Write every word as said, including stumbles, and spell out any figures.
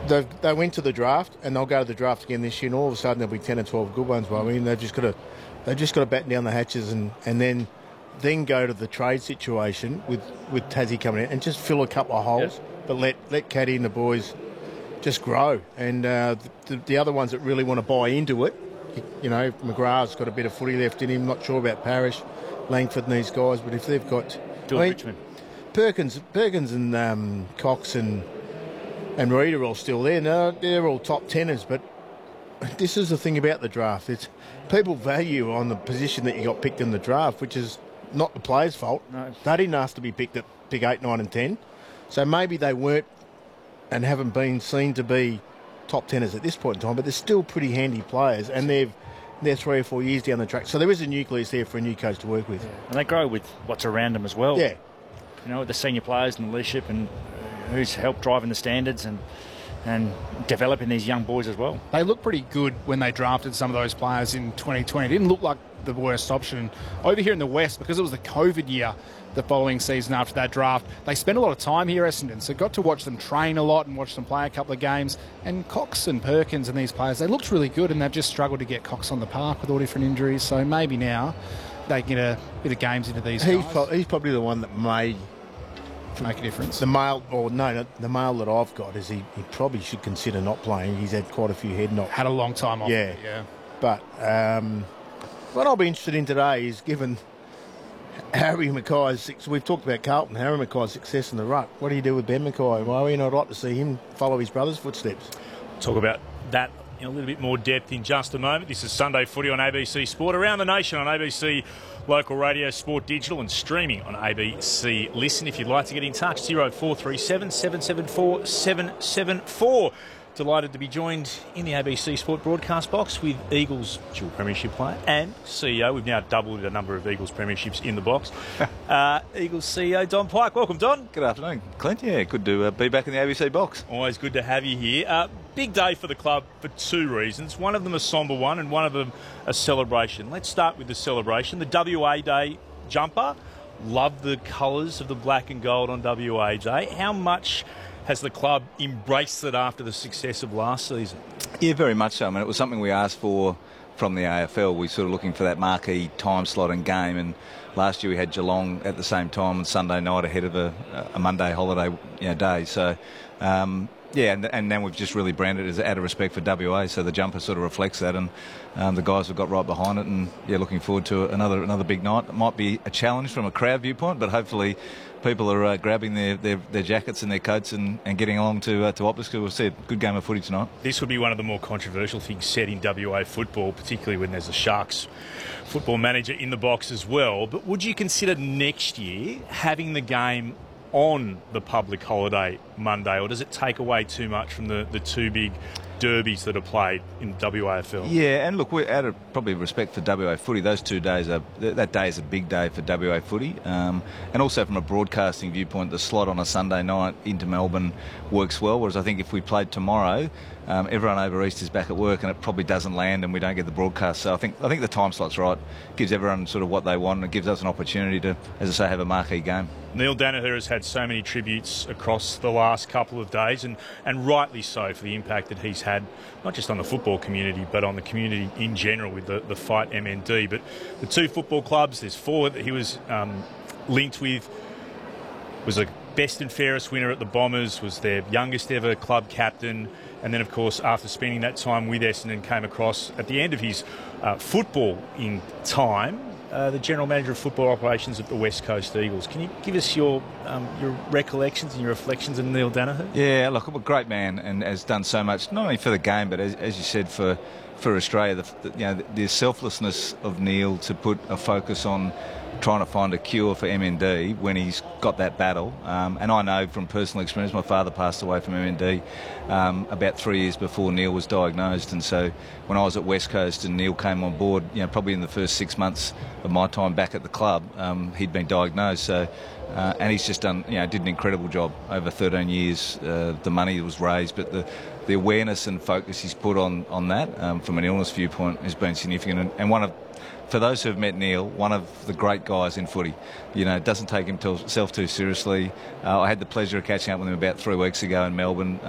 They they went to the draft, and they'll go to the draft again this year, and all of a sudden there'll be ten or twelve good ones. But I mean, they've just got to they've just got to batten down the hatches and, and then then go to the trade situation with, with Tassie coming in and just fill a couple of holes, yep. but let let Caddy and the boys just grow. And uh, the, the other ones that really want to buy into it, you, you know, McGrath's got a bit of footy left in him. Not sure about Parrish, Langford, and these guys, but if they've got George I mean, Richmond, Perkins, Perkins, and um, Cox and. And Reid are all still there. No, they're all top teners, but this is the thing about the draft. It's people value on the position that you got picked in the draft, which is not the player's fault. No. They didn't ask to be picked at pick eight, nine, and ten. So maybe they weren't and haven't been seen to be top teners at this point in time, but they're still pretty handy players, and they've they're three or four years down the track. So there is a nucleus there for a new coach to work with. Yeah. And they grow with what's around them as well. Yeah. You know, the senior players and the leadership and who's helped driving the standards and and developing these young boys as well. They look pretty good when they drafted some of those players in twenty twenty. It didn't look like the worst option. Over here in the West, because it was the COVID year, the following season after that draft, they spent a lot of time here, Essendon, so got to watch them train a lot and watch them play a couple of games. And Cox and Perkins and these players, they looked really good, and they've just struggled to get Cox on the park with all different injuries. So maybe now they can get a bit of games into these he's guys. Pro- he's probably the one that may make a difference. The male, or no, no, the male that I've got is he, he probably should consider not playing. He's had quite a few head knocks. Had a long time off. Yeah, yeah. But um, what I'll be interested in today is given Harry Mackay's. We've talked about Carlton, Harry Mackay's success in the ruck. What do you do with Ben Mackay? Well, you know, I'd like to see him follow his brother's footsteps. Talk about that in a little bit more depth in just a moment. This is Sunday Footy on A B C Sport, around the nation on A B C Local Radio, Sport Digital, and streaming on A B C Listen. If you'd like to get in touch, zero four three seven, seven seven four, seven seven four. Delighted to be joined in the A B C Sport broadcast box with Eagles dual premiership player and C E O. We've now doubled the number of Eagles premierships in the box. uh, Eagles C E O Don Pyke. Welcome, Don. Good afternoon, Clint. Yeah, good to uh, be back in the A B C box. Always good to have you here. Uh, big day for the club for two reasons. One of them a sombre one and one of them a celebration. Let's start with the celebration. The W A Day jumper. Love the colours of the black and gold on W A Day. How much has the club embraced it after the success of last season? Yeah, very much so. I mean, it was something we asked for from the A F L. We were sort of looking for that marquee time slot and game, and last year we had Geelong at the same time on Sunday night ahead of a, a Monday holiday you know, day. So, um, yeah, and, and then we've just really branded it as out of respect for W A, so the jumper sort of reflects that, and um, the guys have got right behind it, and yeah, looking forward to another another big night. It might be a challenge from a crowd viewpoint, but hopefully people are uh, grabbing their, their, their jackets and their coats and, and getting along to uh, to Optus, because we've said good game of footy tonight. This would be one of the more controversial things said in W A football, particularly when there's a Sharks football manager in the box as well. But would you consider next year having the game on the public holiday Monday, or does it take away too much from the, the two big derbies that are played in W A F L? Yeah, and look, we're out of probably respect for W A footy. Those two days are that day is a big day for W A footy, um, and also from a broadcasting viewpoint, the slot on a Sunday night into Melbourne works well. Whereas I think if we played tomorrow, um, everyone over east is back at work, and it probably doesn't land, and we don't get the broadcast. So I think I think the time slot's right. Gives everyone sort of what they want, and it gives us an opportunity to, as I say, have a marquee game. Neil Daniher has had so many tributes across the last couple of days, and, and rightly so, for the impact that he's had, not just on the football community, but on the community in general with the, the Fight M N D. But the two football clubs, there's four that he was um, linked with, was a best and fairest winner at the Bombers, was their youngest ever club captain, and then, of course, after spending that time with Essendon, came across at the end of his uh, football in time, Uh, the General Manager of Football Operations at the West Coast Eagles. Can you give us your um, your recollections and your reflections on Neil Daniher? Yeah, look, a great man, and has done so much, not only for the game, but as, as you said, for for Australia. The, the, you know, the, the selflessness of Neil to put a focus on trying to find a cure for M N D when he's got that battle. Um, and I know from personal experience, my father passed away from M N D um, about three years before Neil was diagnosed. And so when I was at West Coast and Neil came on board, you know, probably in the first six months of my time back at the club, um, he'd been diagnosed. So, uh, and he's just done, you know, did an incredible job over thirteen years. Uh, the money was raised, but the the awareness and focus he's put on on that um, from an illness viewpoint has been significant. And, and one of For those who have met Neil, one of the great guys in footy. You know, doesn't take himself too seriously. Uh, I had the pleasure of catching up with him about three weeks ago in Melbourne.